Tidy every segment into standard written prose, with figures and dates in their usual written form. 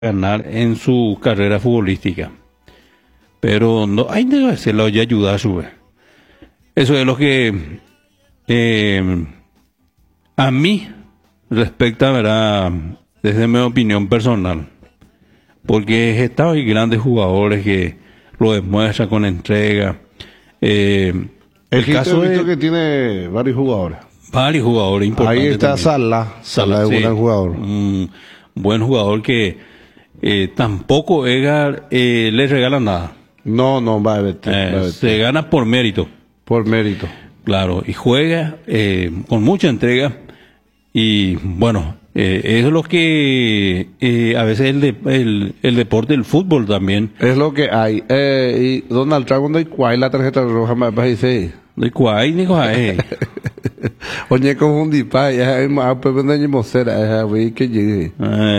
ganar en su carrera futbolística. Pero no hay que hacerlo y ayudar a su vez. Eso es lo que a mí respecta, ¿verdad? Desde mi opinión personal. Porque están hay grandes jugadores que lo demuestran con entrega. El caso es que tiene varios jugadores. Varios jugadores importantes. Ahí está también. Salah es un gran jugador. Un buen jugador que tampoco Edgar le regala nada. No, va a ver. Se gana por mérito. Por mérito. Claro, y juega con mucha entrega. Y bueno, eso es lo que a veces el deporte, el fútbol también. Es lo que hay. Y Donald Trump cuando hay cuál la tarjeta roja me parece. No hay cuál ni cuál. Oye, confundí pa, ya hay más pues no hay mosera, güey que llegue.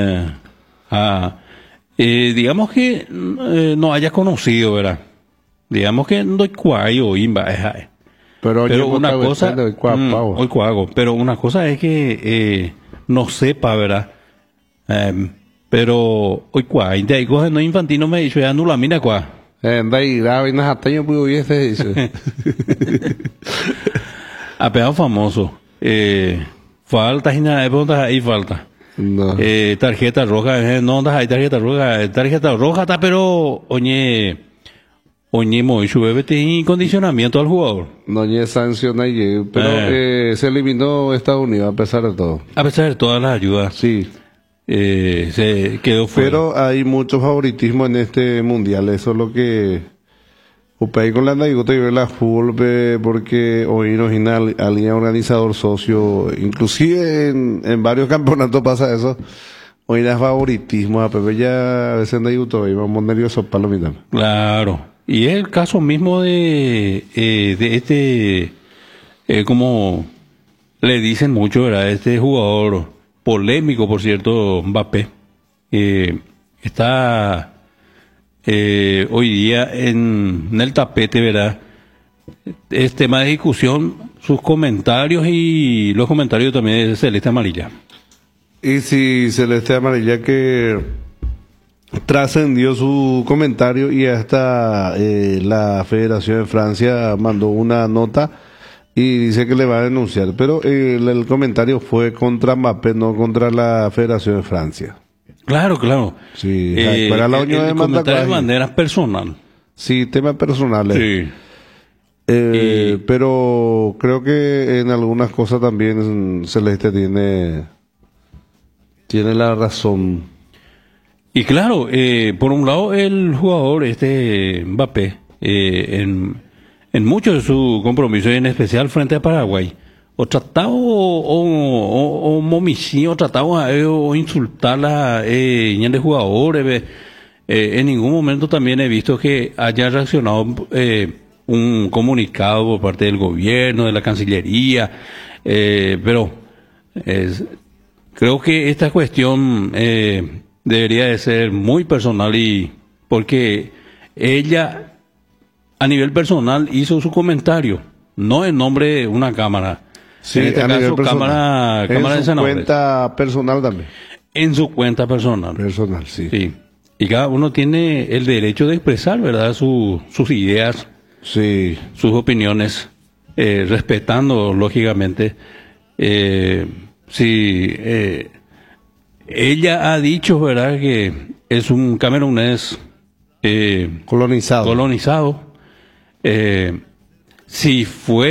Digamos que no haya conocido, ¿verdad? Digamos que no hay cuál o imba. Pero una cosa, hoy cuago, pero una cosa es que no sepa, ¿verdad? Pero hoy cuál, de ahí coge no infantino me dicho ya no la mina cuál. De ahí grave no hataño pudo hubiese dicho. Apegado famoso. Falta y nada, ahí falta. No. Tarjeta roja, no hay tarjeta roja está, pero oye Moishu bebé tiene condicionamiento al jugador. No hay sanción ahí, pero se eliminó Estados Unidos a pesar de todo. A pesar de todas las ayudas. Sí. Se quedó fuera. Pero hay mucho favoritismo en este mundial, eso es lo que Upay con la Naigota y ver la fútbol porque hoy nos alinea organizador socio, inclusive en varios campeonatos pasa eso. Hoy da favoritismo a Pepe ya a veces Naigota y vamos nerviosos para lo mismo. Claro, y es el caso mismo de este como le dicen mucho, ¿verdad? Este jugador polémico, por cierto, Mbappé, está hoy día en el tapete, ¿verdad? Es tema de discusión sus comentarios y los comentarios también de Celeste Amarilla. Y si Celeste Amarilla que trascendió su comentario y hasta la Federación de Francia mandó una nota y dice que le va a denunciar, pero el comentario fue contra Mbappé, no contra la Federación de Francia. Claro. Sí, para la unión de comentario de manera personal. Sí, temas personales. Sí. Pero creo que en algunas cosas también Celeste tiene la razón. Y claro, por un lado el jugador Mbappé en muchos de sus compromisos, en especial frente a Paraguay, o trataba o momicía, o trataba o insultar a de jugadores. En ningún momento también he visto que haya reaccionado un comunicado por parte del gobierno, de la Cancillería, pero creo que esta cuestión debería de ser muy personal y porque ella a nivel personal hizo su comentario, no en nombre de una cámara. Sí, en este caso, cámara de senadores. En su cuenta personal también. En su cuenta personal. Personal, sí. Y cada uno tiene el derecho de expresar, ¿verdad? Sus ideas, sí, sus opiniones, respetando, lógicamente. Ella ha dicho, ¿verdad?, que es un camerunés colonizado. Si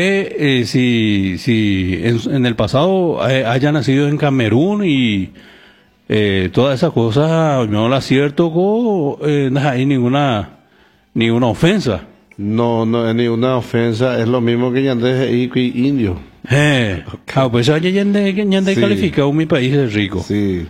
en el pasado haya nacido en Camerún y todas esas cosas, no la acierto, no hay ninguna ofensa. No, ni una ofensa, es lo mismo que Yandé y indio. Pues Yandé calificado mi país es rico. Sí.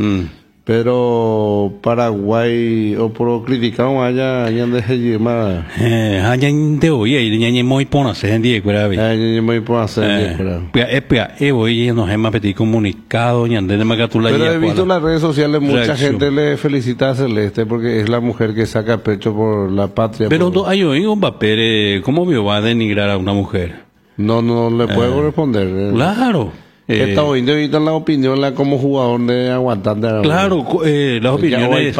Pero Paraguay o por criticado allá de más allá de hoy y muy pona se hendie muy pona se voy nos hemos pedido comunicado de Magatula. Pero he visto en las redes sociales mucha gente le felicita a Celeste porque es la mujer que saca pecho por la patria. Pero hay un papel, ¿cómo me va a denigrar a una mujer? No le puedo responder. Claro. Esta hoy la opinión como jugador de aguantante. Claro, las opiniones